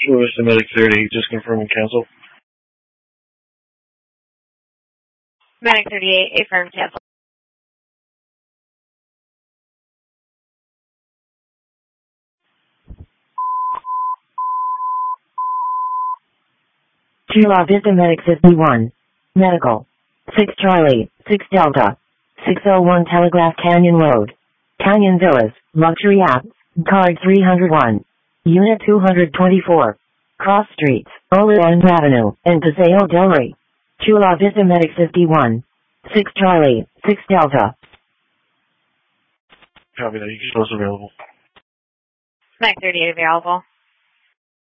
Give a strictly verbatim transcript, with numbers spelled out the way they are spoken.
Chula Vista Medic thirty, just confirming cancel. Medic thirty-eight, affirm cancel. Chula Vista Medic fifty-one. Medical. six Charlie, six Delta. six oh one Telegraph Canyon Road. Canyon Villas, Luxury App, Card three oh one. Unit two twenty-four. Cross Streets, Olean Avenue, and Paseo del Rey. Chula Vista Medic fifty-one. six Charlie, six Delta. Copy that. You can show us available. Medic thirty-eight available.